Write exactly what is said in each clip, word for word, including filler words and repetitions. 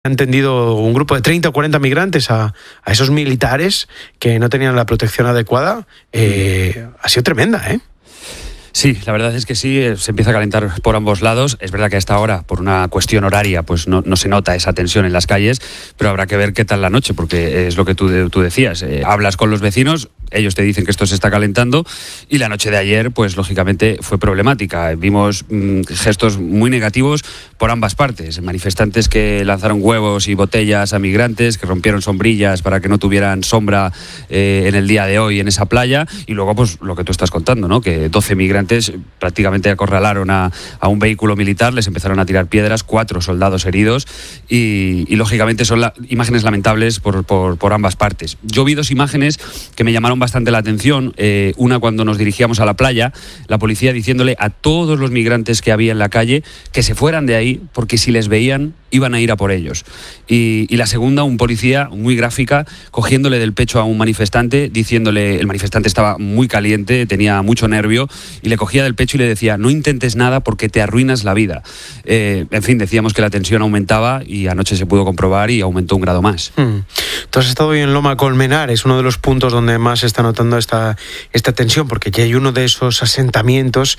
Han tendido un grupo de treinta o cuarenta migrantes a, a esos militares que no tenían la protección adecuada. Eh, ha sido tremenda, ¿eh? Sí, la verdad es que sí, se empieza a calentar por ambos lados. Es verdad que a esta hora, por una cuestión horaria, pues no, no se nota esa tensión en las calles, pero habrá que ver qué tal la noche, porque es lo que tú, tú decías. Eh, hablas con los vecinos, ellos te dicen que esto se está calentando, y la noche de ayer, pues lógicamente fue problemática. Vimos mmm, gestos muy negativos por ambas partes. Manifestantes que lanzaron huevos y botellas a migrantes, que rompieron sombrillas para que no tuvieran sombra eh, en el día de hoy en esa playa, y luego pues lo que tú estás contando, ¿no? Que doce migrantes prácticamente acorralaron a, a un vehículo militar, les empezaron a tirar piedras, cuatro soldados heridos, y, y lógicamente son la, imágenes lamentables por, por, por ambas partes. Yo vi dos imágenes que me llamaron bastante la atención. Eh, una, cuando nos dirigíamos a la playa, la policía diciéndole a todos los migrantes que había en la calle que se fueran de ahí, porque si les veían iban a ir a por ellos. Y, y la segunda, un policía muy gráfica cogiéndole del pecho a un manifestante, diciéndole, el manifestante estaba muy caliente, tenía mucho nervio, y le cogía del pecho y le decía: no intentes nada porque te arruinas la vida. Eh, en fin, decíamos que la tensión aumentaba, y anoche se pudo comprobar y aumentó un grado más. Hmm. Tú has estado hoy en Loma Colmenar, es uno de los puntos donde más se está notando esta, esta tensión, porque ya hay uno de esos asentamientos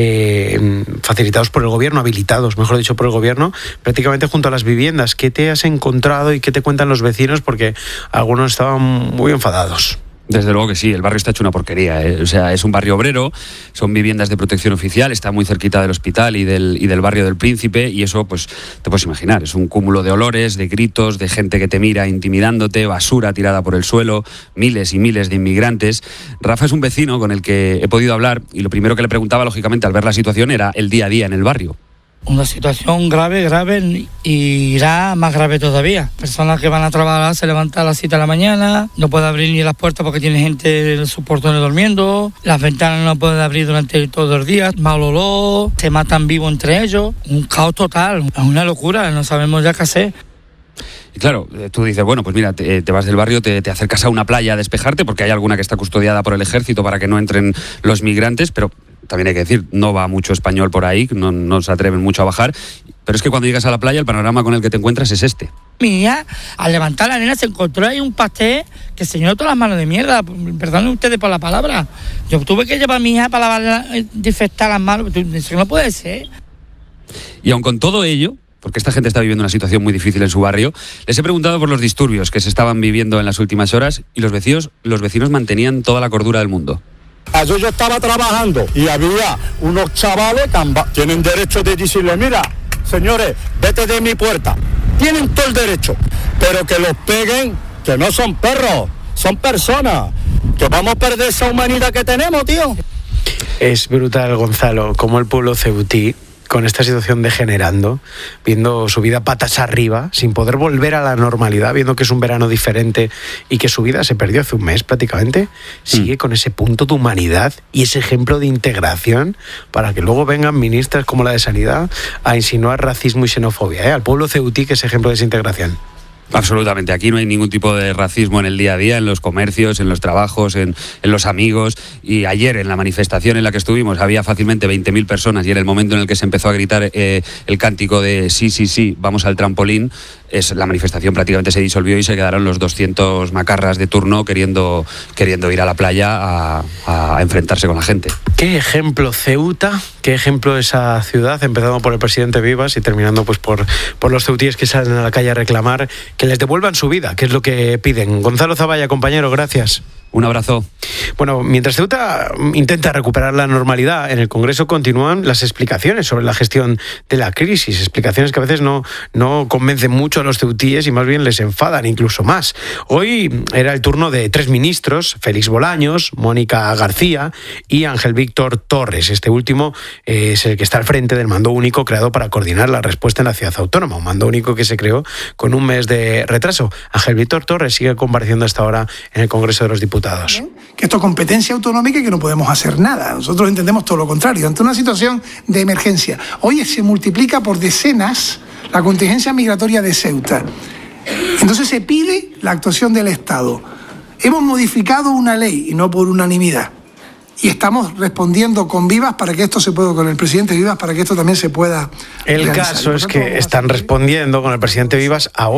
eh, facilitados por el gobierno, habilitados, mejor dicho, por el gobierno, prácticamente junto a las viviendas. ¿Qué te has encontrado y qué te cuentan los vecinos? Porque algunos estaban muy enfadados. Desde luego que sí, el barrio está hecho una porquería, ¿eh? O sea, es un barrio obrero, son viviendas de protección oficial, está muy cerquita del hospital y del, y del barrio del Príncipe, y eso, pues, te puedes imaginar, es un cúmulo de olores, de gritos, de gente que te mira intimidándote, basura tirada por el suelo, miles y miles de inmigrantes. Rafa es un vecino con el que he podido hablar, y lo primero que le preguntaba, lógicamente, al ver la situación, era el día a día en el barrio. Una situación grave, grave, y irá más grave todavía. Personas que van a trabajar, se levantan a las siete de la mañana, no puede abrir ni las puertas porque tiene gente en sus portones durmiendo, las ventanas no pueden abrir durante todo el día, mal olor, se matan vivos entre ellos, un caos total, es una locura, no sabemos ya qué hacer. Y claro, tú dices, bueno, pues mira, te, te vas del barrio, te, te acercas a una playa a despejarte, porque hay alguna que está custodiada por el ejército para que no entren los migrantes, pero también hay que decir, no va mucho español por ahí, no, no se atreven mucho a bajar, pero es que cuando llegas a la playa el panorama con el que te encuentras es este. Mi hija, al levantar la nena, se encontró ahí un pastel que se llenó todas las manos de mierda, perdonen ustedes por la palabra. Yo tuve que llevar a mi hija para lavar, desinfectar las manos, eso no puede ser. Y aun con todo ello, porque esta gente está viviendo una situación muy difícil en su barrio, les he preguntado por los disturbios que se estaban viviendo en las últimas horas, y los vecinos, los vecinos mantenían toda la cordura del mundo. Ayer yo estaba trabajando y había unos chavales que tienen derecho de decirle: mira, señores, vete de mi puerta. Tienen todo el derecho, pero que los peguen, que no son perros, son personas, que vamos a perder esa humanidad que tenemos, tío. Es brutal, Gonzalo, como el pueblo ceutí, con esta situación degenerando, viendo su vida patas arriba, sin poder volver a la normalidad, viendo que es un verano diferente y que su vida se perdió hace un mes prácticamente, sigue mm. con ese punto de humanidad y ese ejemplo de integración, para que luego vengan ministras como la de Sanidad a insinuar racismo y xenofobia, ¿eh? Al pueblo ceutí, que es ejemplo de esa integración. Absolutamente, aquí no hay ningún tipo de racismo en el día a día, en los comercios, en los trabajos, en, en los amigos. Y ayer, en la manifestación en la que estuvimos, había fácilmente veinte mil personas, y en el momento en el que se empezó a gritar eh, el cántico de sí, sí, sí, vamos al trampolín, es, la manifestación prácticamente se disolvió y se quedaron los doscientos macarras de turno queriendo, queriendo ir a la playa a, a enfrentarse con la gente. ¿Qué ejemplo Ceuta? ¿Qué ejemplo esa ciudad? Empezando por el presidente Vivas y terminando pues por, por los ceutíes que salen a la calle a reclamar que les devuelvan su vida, que es lo que piden. Gonzalo Zavalla, compañero, gracias. Un abrazo. Bueno, mientras Ceuta intenta recuperar la normalidad, en el Congreso continúan las explicaciones sobre la gestión de la crisis, explicaciones que a veces no, no convencen mucho a los ceutíes y más bien les enfadan incluso más. Hoy era el turno de tres ministros, Félix Bolaños, Mónica García y Ángel Víctor Torres. Este último eh, es el que está al frente del mando único creado para coordinar la respuesta en la ciudad autónoma, un mando único que se creó con un mes de retraso. Ángel Víctor Torres sigue compareciendo hasta ahora en el Congreso de los Diputados. Que esto es competencia autonómica y que no podemos hacer nada. Nosotros entendemos todo lo contrario. Ante una situación de emergencia, hoy se multiplica por decenas la contingencia migratoria de Ceuta. Entonces se pide la actuación del Estado. Hemos modificado una ley, y no por unanimidad, y estamos respondiendo con Vivas para que esto se pueda, con el presidente Vivas, para que esto también se pueda El realizar. caso es que están respondiendo con el presidente Vivas ahora.